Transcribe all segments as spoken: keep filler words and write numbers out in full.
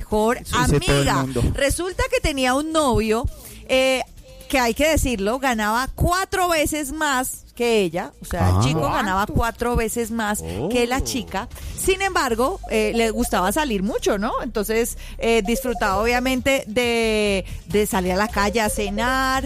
mejor Sí, amiga. Resulta que tenía un novio, eh, que hay que decirlo, ganaba cuatro veces más que ella, o sea, ah, el chico ¿cuánto? ganaba cuatro veces más oh. que la chica. Sin embargo, eh, le gustaba salir mucho, ¿no? Entonces, eh, disfrutaba obviamente de, de salir a la calle a cenar,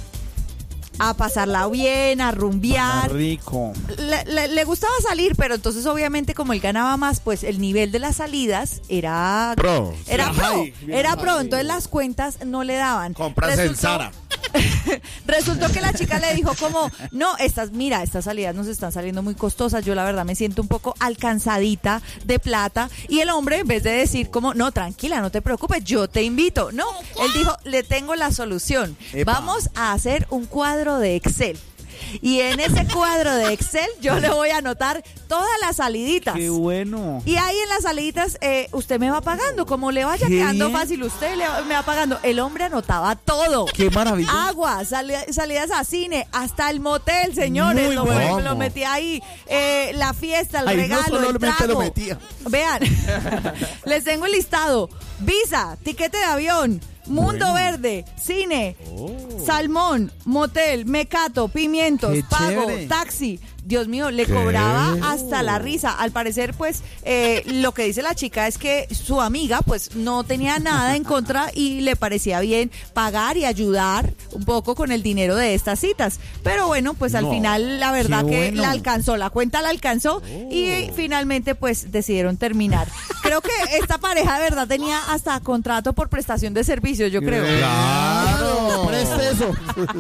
a pasarla bien, a rumbear. Rico. Le, le, le gustaba salir, pero entonces obviamente como él ganaba más, pues el nivel de las salidas era pro. Era pro, Ay, era pro, entonces las cuentas no le daban. Compras en Zara. Resultó que la chica le dijo como, no, estas, mira, estas salidas nos están saliendo muy costosas, yo la verdad me siento un poco alcanzadita de plata, y el hombre en vez de decir como, no, tranquila, no te preocupes, yo te invito, no, él dijo, le tengo la solución, Epa. vamos a hacer un cuadro de Excel. Y en ese cuadro de Excel yo le voy a anotar todas las saliditas. ¡Qué bueno! Y ahí en las saliditas eh, usted me va pagando. Como le vaya quedando bien? fácil, usted le, me va pagando. El hombre anotaba todo. ¡Qué maravilla! Agua, sali, salidas a cine, hasta el motel, señores. Muy lo, bueno. lo metía ahí. Eh, la fiesta, el ahí regalo, no el trago. Lo metía. Vean, les tengo el listado. Visa, tiquete de avión, Mundo bueno. Verde, cine, oh. salmón, motel, mecato, pimientos, Qué pago, chévere. taxi. Dios mío, le ¿Qué? cobraba hasta la risa. Al parecer, pues, eh, lo que dice la chica es que su amiga, pues, no tenía nada en contra y le parecía bien pagar y ayudar un poco con el dinero de estas citas. Pero bueno, pues al no. final, la verdad Qué que bueno. la alcanzó, la cuenta la alcanzó oh. y finalmente, pues, decidieron terminar. Creo que esta pareja de verdad tenía hasta contrato por prestación de servicios, yo creo. Claro, preste eso.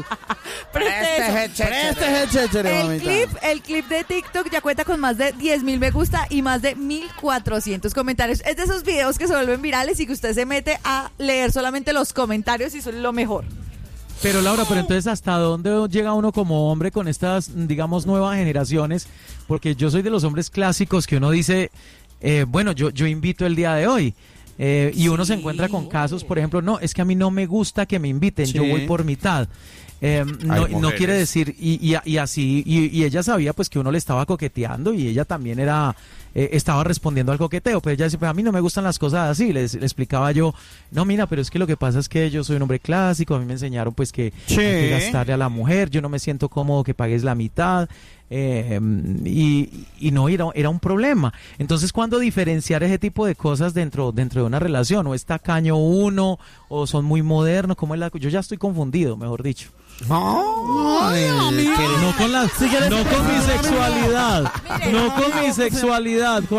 Preste eso. Preste el clip, el clip de TikTok ya cuenta con más de diez mil me gusta y más de mil cuatrocientos comentarios. Es de esos videos que se vuelven virales y que usted se mete a leer solamente los comentarios y son lo mejor. Pero Laura, pero entonces ¿hasta dónde llega uno como hombre con estas, digamos, nuevas generaciones? Porque yo soy de los hombres clásicos que uno dice, eh, bueno, yo, yo invito el día de hoy. Eh, y uno sí. se encuentra con casos, por ejemplo, no, es que a mí no me gusta que me inviten, sí. yo voy por mitad. Eh, no, no quiere decir, y, y, y así, y, y ella sabía pues que uno le estaba coqueteando y ella también era, eh, estaba respondiendo al coqueteo, pero ella decía, pues a mí no me gustan las cosas así, le, le explicaba yo, no mira, pero es que lo que pasa es que yo soy un hombre clásico, a mí me enseñaron pues que sí. hay que gastarle a la mujer, yo no me siento cómodo que pagues la mitad, eh, y, y no, era, era un problema. Entonces, ¿cuándo diferenciar ese tipo de cosas dentro, dentro de una relación? ¿O es tacaño uno, o son muy modernos? ¿Cómo es la? Yo ya estoy confundido, mejor dicho. No, Ay, no con la, no con mi sexualidad, no con mi sexualidad.